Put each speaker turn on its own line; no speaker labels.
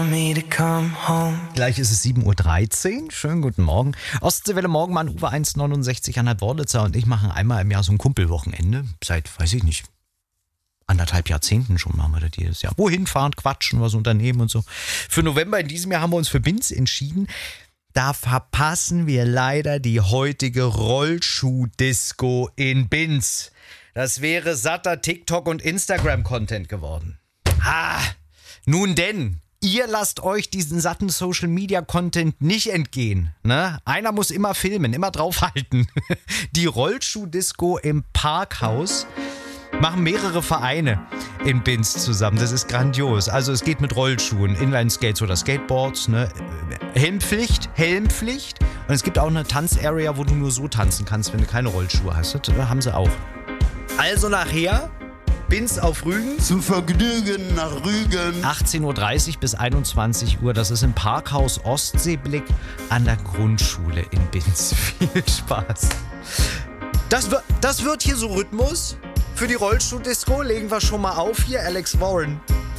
Gleich ist es 7.13 Uhr. Schönen guten Morgen. Ostseewelle Morgenmann, Uwe 169,5 Wordlitzer und ich machen einmal im Jahr so ein Kumpelwochenende. Seit, weiß ich nicht, 1,5 Jahrzehnten schon machen wir das jedes Jahr. Wohin fahren, quatschen, was unternehmen und so. Für November in diesem Jahr haben wir uns für Binz entschieden. Da verpassen wir leider die heutige Rollschuh-Disco in Binz. Das wäre satter TikTok- und Instagram-Content geworden. Nun denn. Ihr lasst euch diesen satten Social-Media-Content nicht entgehen. Ne? Einer muss immer filmen, immer draufhalten. Die Rollschuh-Disco im Parkhaus machen mehrere Vereine in Binz zusammen. Das ist grandios. Also es geht mit Rollschuhen, Inline-Skates oder Skateboards. Ne? Helmpflicht. Und es gibt auch eine Tanzarea, wo du nur so tanzen kannst, wenn du keine Rollschuhe hast. Das haben sie auch. Also nachher... Binz auf Rügen.
Zu Vergnügen nach Rügen.
18.30 Uhr bis 21 Uhr. Das ist im Parkhaus Ostseeblick an der Grundschule in Binz. Viel Spaß. Das wird hier so Rhythmus. Für die Rollschuh-Disco legen wir schon mal auf hier Alex Warren.